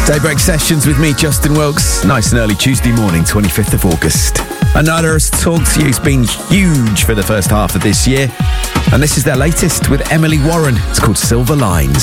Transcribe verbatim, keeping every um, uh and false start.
Daybreak Sessions with me, Justin Wilkes. Nice and early Tuesday morning, twenty-fifth of August. Another Has Talked to You's been huge for the first half of this year. And this is their latest with Emily Warren. It's called Silver Lines.